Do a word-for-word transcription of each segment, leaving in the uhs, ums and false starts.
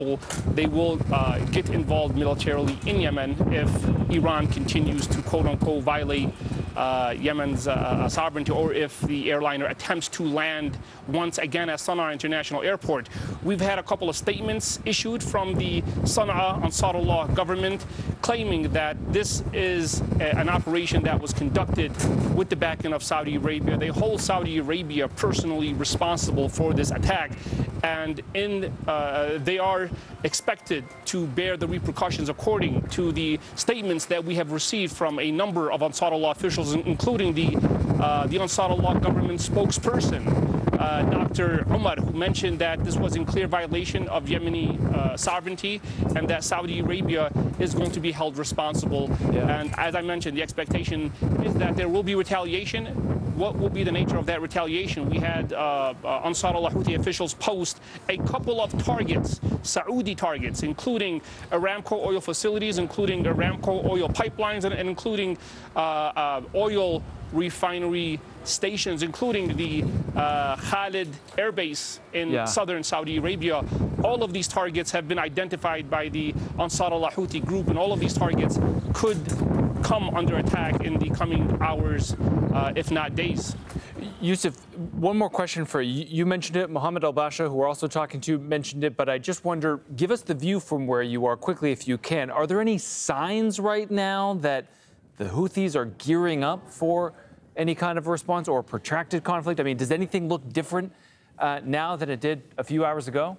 they will uh, get involved militarily in Yemen if Iran continues to quote-unquote violate uh, Yemen's uh, sovereignty, or if the airliner attempts to land once again at Sana'a International Airport. We've had a couple of statements issued from the Sana'a Ansarullah government claiming that this is a, an operation that was conducted with the backing of Saudi Arabia. They hold Saudi Arabia personally responsible for this attack, and in uh, they are expected to bear the repercussions according to the statements that we have received from a number of Ansarullah officials, including the uh, the Ansarullah government spokesperson, uh, Doctor Umar, who mentioned that this was in clear violation of Yemeni uh, sovereignty and that Saudi Arabia is going to be held responsible. Yeah. And as I mentioned, the expectation is that there will be retaliation. What will be the nature of that retaliation? We had uh, uh, Ansarullah Houthi officials post a couple of targets, Saudi targets, including Aramco oil facilities, including Aramco oil pipelines, and, and including uh, uh, oil refinery stations, including the uh, Khalid Air Base in yeah. southern Saudi Arabia. All of these targets have been identified by the Ansarullah Houthi group, and all of these targets could come under attack in the coming hours, uh, if not days. Yusuf, one more question for you. You mentioned it. Mohammed Al-Basha, who we're also talking to, mentioned it. But I just wonder, give us the view from where you are quickly, if you can. Are there any signs right now that the Houthis are gearing up for any kind of response or protracted conflict? I mean, does anything look different uh, now than it did a few hours ago?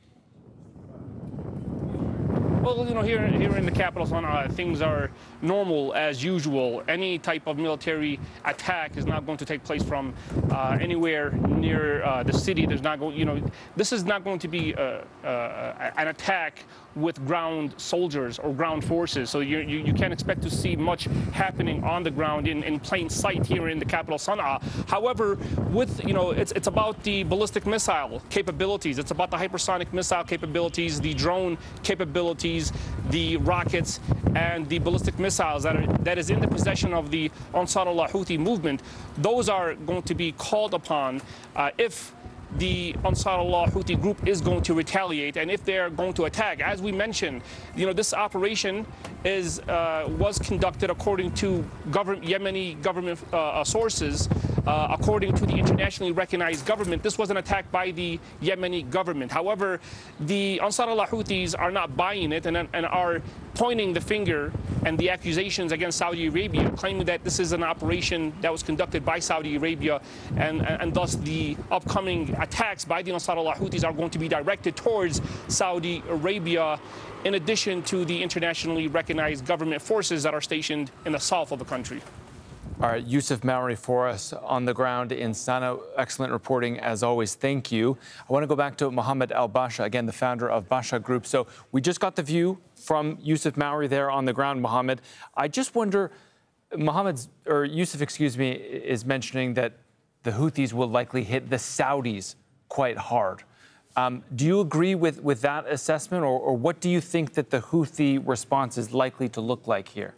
Well, you know, here, here in the capital, Sana'a, things are normal as usual. Any type of military attack is not going to take place from uh, anywhere near uh, the city. There's not going, you know, this is not going to be uh, uh, an attack with ground soldiers or ground forces. So you, you, you can't expect to see much happening on the ground in, in plain sight here in the capital, Sana'a. However, with, you know, it's, it's about the ballistic missile capabilities. It's about the hypersonic missile capabilities, the drone capabilities, the rockets, and the ballistic missiles that, are, that is in the possession of the Ansarullah Houthi movement. Those are going to be called upon uh, if the Ansarullah Houthi group is going to retaliate, and if they're going to attack. As we mentioned, you know, this operation is uh, was conducted according to government, Yemeni government uh, sources. Uh, according to the internationally recognized government, this was an attack by the Yemeni government. However, the Ansarullah Houthis are not buying it and, and are pointing the finger and the accusations against Saudi Arabia, claiming that this is an operation that was conducted by Saudi Arabia, and, and, and thus the upcoming attacks by the Ansarullah Houthis are going to be directed towards Saudi Arabia, in addition to the internationally recognized government forces that are stationed in the south of the country. All right, Yusuf Mowry for us on the ground in Sana'a. Excellent reporting, as always. Thank you. I want to go back to Mohammed Al-Basha, again, the founder of Basha Group. So we just got the view from Yusuf Mowry there on the ground, Mohammed. I just wonder, Mohammed's, or Yusuf, excuse me, is mentioning that the Houthis will likely hit the Saudis quite hard. Um, do you agree with, with that assessment, or, or what do you think that the Houthi response is likely to look like here?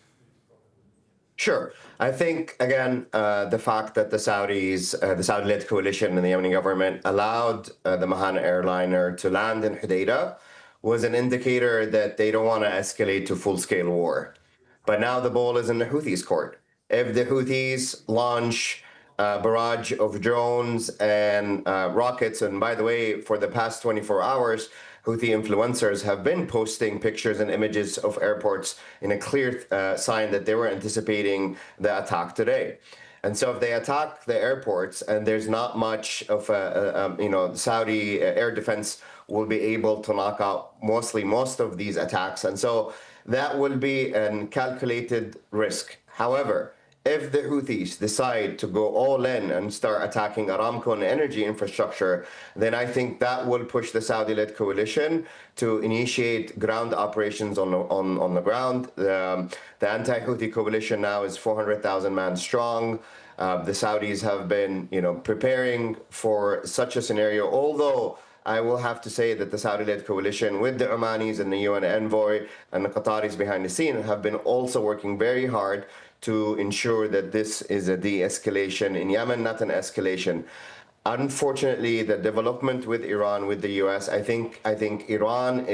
Sure. I think, again, uh, the fact that the Saudis, uh, the Saudi-led coalition and the Yemeni government allowed uh, the Mahan airliner to land in Hodeidah was an indicator that they don't want to escalate to full-scale war. But now the ball is in the Houthis' court. If the Houthis launch a barrage of drones and uh, rockets, and by the way, for the past twenty-four hours, Houthi influencers have been posting pictures and images of airports in a clear uh, sign that they were anticipating the attack today. And so if they attack the airports and there's not much of a, a, a you know, Saudi air defense will be able to knock out mostly most of these attacks. And so that will be a calculated risk. However, if the Houthis decide to go all in and start attacking Aramco and energy infrastructure, then I think that will push the Saudi-led coalition to initiate ground operations on the, on, on the ground. The, the anti-Houthi coalition now is four hundred thousand man strong. Uh, the Saudis have been, you know, preparing for such a scenario, although I will have to say that the Saudi-led coalition with the Omanis and the U N envoy and the Qataris behind the scene have been also working very hard to ensure that this is a de-escalation in Yemen, not an escalation. Unfortunately, the development with Iran, with the U S, I think, I think Iran